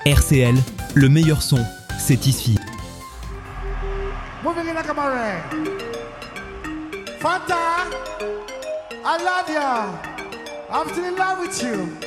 RCL, le meilleur son, c'est ici. Moving in like a marine. Fanta, I love you. I'm still in love with you.